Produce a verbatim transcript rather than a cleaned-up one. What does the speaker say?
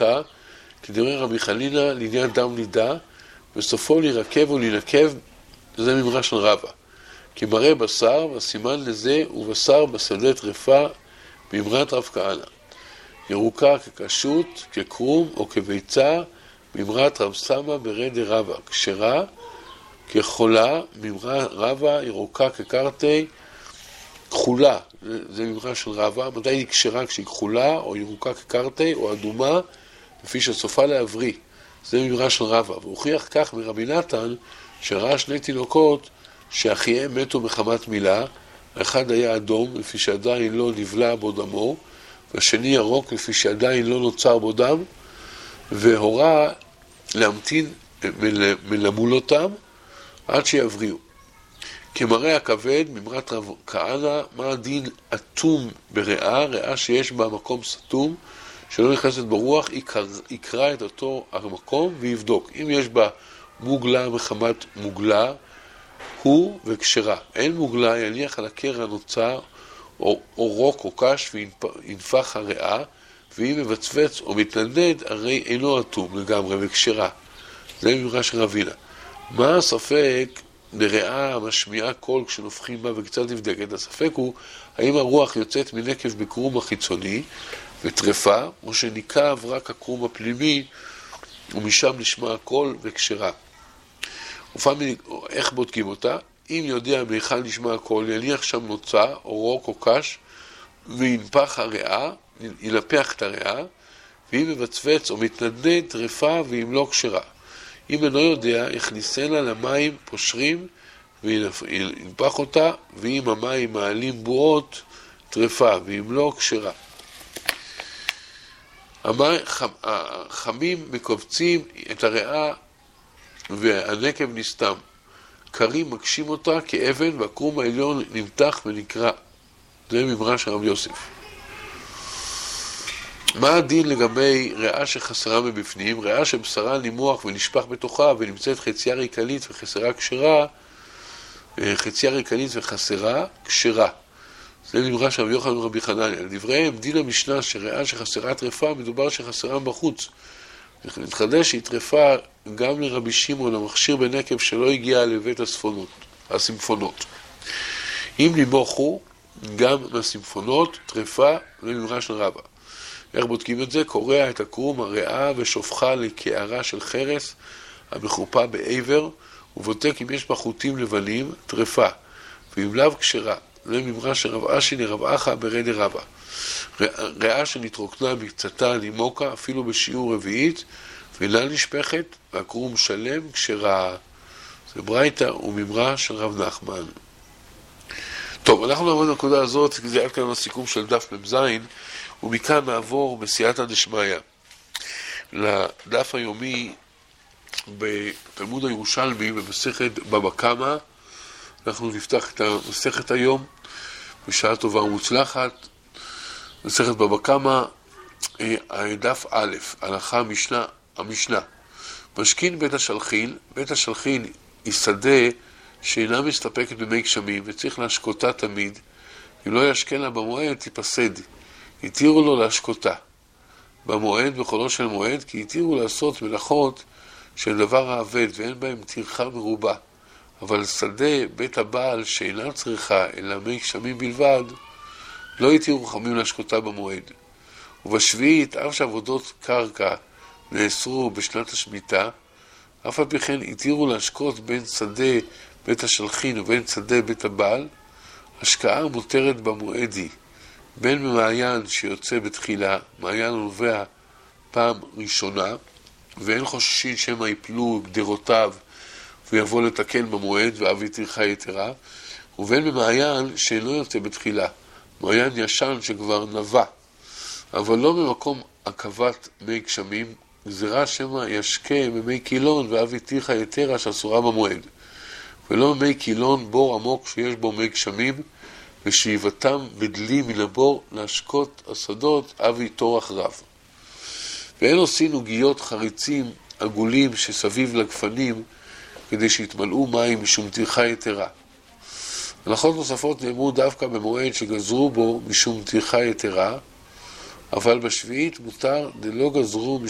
ירוקה, כדברי רבי חנינא לעניין דם נידה, וסופו להירקב או להינקב, זה ממרה של רבא. כי מראה בשר, והסימן לזה הוא בשר בשדה טרפה, ממרת רב כהנא. ירוקה כקשות, כקרום או כביצה, ממרת רב סמא ברי דרבא. כשרה, כחולה, ממרה רבא, ירוקה כקרתי, כחולה, זה ממרה של רבא. מתי היא כשרה? כשהיא כחולה, או ירוקה כקרתי, או אדומה, לפי שסופה להבריא. זה ממרה של רבא. והוכיח כך מרבי נתן, שראה שני תינוקות, שאחיהם מתו מחמת מילה. האחד היה אדום, לפי שעדיין לא נבלע בו דמו, והשני ירוק, לפי שעדיין לא נוצר בו דם, והורה להמתין מלמול אותם עד שיבריאו. כמראה הכבד, ממרת רב כהנא, מה הדין אטום בריאה, ריאה שיש בה מקום סתום, שלא נכנסת ברוח, יקרא, יקרא את אותו המקום ויבדוק. אם יש בה מוגלה מחמת מוגלה, הוא וכשרה. אין מוגלה, יניח על הקרע נוצר, או, או רוק או קש, וינפח הריאה, ואם מבצבץ או מתנדנד, הרי אינו אטום לגמרי וכשרה. זה ממרה של רבינה. מה הספק לריאה משמיעה קול כשנופחים בה וקצת נבדקת? הספק הוא, האם הרוח יוצאת מנקב בקרום החיצוני וטרפה, או שניקב רק הקרום הפנימי, ומשם נשמע הקול וכשרה. ופעמים, איך בודקים אותה? אם יודע מיכל נשמע הקול, יניח שם נוצה, או רוק או קש, וינפח הריאה, ינפח את הריאה, ואם מבצבץ או מתנדנד, טרפה, ואם לא כשרה. אם אינו יודע, יכניסנה למים פושרים, וינפח אותה, ואם המים מעלים בועות, טרפה, ואם לא כשרה. החמים מקובצים את הריאה, והנקב נסתם. קרים מקשים אותה כאבן, והקרום העליון נמתח ונקרא. זה ממרה של רב יוסף. מה הדין לגבי ריאה שחסרה מבפנים? ריאה שבשרה נימוח ונשפח בתוכה ונמצאת חציה ריקנית וחסרה כשרה, חציה ריקנית וחסרה כשרה. זה ממרה של רב יוחנן ורבי חנניה. לדבריהם, דין המשנה שריאה שחסרה טרפה, מדובר שחסרה בחוץ. נתחדש שהיא טרפה גם לרבי שמעון המכשיר בנקב שלא הגיע לבית הספונות, הסימפונות. אם נימוכו גם מהסימפונות, טרפה לממרה של רבא. איך בודקים את זה? קורע את הקרום הריאה ושופחה לקערה של חרס המחופה בעבר, ובודק אם יש בה חוטים לבנים, טרפה, ואם לאו כשרה. זה ממרה של רב אשי לרב אחא ברי דרבא. ריאה שנתרוקנה בקצתה נימוקה אפילו בשיעור רביעית, ואינה נשפכת, והקרום שלם כשרה. זה ברייתא וממרה של רב נחמן. טוב, אנחנו נעבור לנקודה הזאת, כי זה עד כאן הסיכום של דף מ"ז, ומכאן נעבור בסייעתא דשמיא לדף היומי בתלמוד הירושלמי במסכת בבא קמא. אנחנו נפתח את המסכת היום בשעה טובה ומוצלחת. מסכת בבא קמא, דף א', הלכה המשנה, המשנה. משכין בית השלחין, בית השלחין היא שדה שאינה מסתפקת במי גשמים וצריך להשקותה תמיד. אם לא ישקן לה במועד תיפסד. התירו לו להשקותה במועד בחולו של מועד, כי התירו לעשות מלאכות של דבר האבד ואין בהם טרחה מרובה. אבל שדה בית הבעל שאינה צריכה אלא מי גשמים בלבד, לא התירו חכמים להשקותה במועד. ובשביעית, אף שעבודות קרקע נאסרו בשנת השמיטה, אף על פי כן התירו להשקות בין שדה בית השלחין ובין שדה בית הבעל. השקעה מותרת במועד היא, בין במעיין שיוצא בתחילה, מעיין הנובע פעם ראשונה, ואין חוששים שמא יפלו גדרותיו ויבוא לתקן במועד ואבי טרחה יתרה, ובין במעיין שאינו יוצא בתחילה, מעיין ישן שכבר נבע, אבל לא במקום עקבת מי גשמים, גזירה שמא ישקה במי קילון ואבי טרחה יתרה שאסורה במועד, ולא במי קילון בור עמוק שיש בו מי גשמים, ושאיבתם בדלי מן הבור להשקות השדות אבי תורח רב. ואין עושים עוגיות חריצים עגולים שסביב לגפנים כדי שיתמלאו מים משום טרחה יתרה. הלכות נוספות נאמרו דווקא במועד שגזרו בו משום טרחה יתרה, אבל בשביעית מותר דלא גזרו